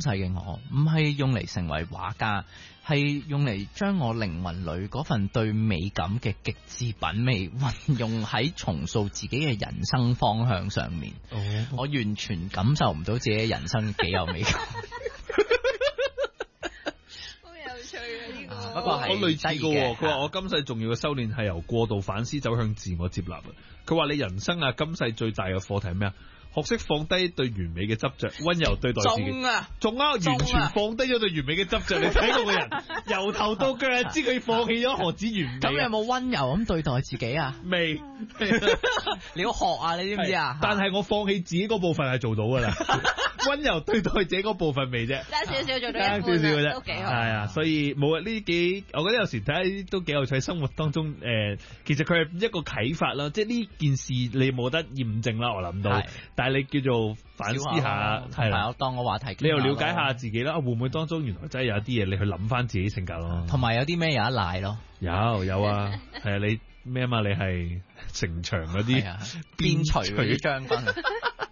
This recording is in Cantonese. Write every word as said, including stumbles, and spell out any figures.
世嘅我，唔係用嚟成為畫家，係用嚟將我靈魂裏嗰份對美感嘅極致品味運用喺重塑自己嘅人生方向上面。 哦、 我完全感受唔到自己嘅人生幾有美感。 好有趣啊！呢、這個、 啊、不過係我類似嘅，佢話啊我今世重要嘅修煉係由過度反思走向自我接納啊。佢話你人生啊，今世最大嘅課題係咩啊？學識放低對完美嘅執着，溫柔對待自己。 中啊， 中啊，完全放低咗對完美嘅執着。你睇我個人，由頭到腳啊，知佢放棄咗何止完美。 咁你有冇溫柔咁對待自己啊？ 未， 你要學啊，你知唔知啊？ 但係我放棄自己嗰部分係做到噶啦，溫柔對待自己嗰部分未啫， 爭少少做到一爭少少嘅啫， 都幾好。 係啊，所以冇啊呢幾，我覺得有時睇下都幾有趣。生活當中誒、呃，其實佢係一個啟發啦，即係呢件事你冇得驗證啦，我諗到，但係你叫做反思下，係啦， 當個話題， 你又了解下自己啦，會唔會當中原來真係有啲嘢你去諗翻自己性格咯， 同埋有啲咩有得賴咯， 有有啊，係啊，你咩啊嘛，你係城牆嗰啲邊陲嗰啲將軍。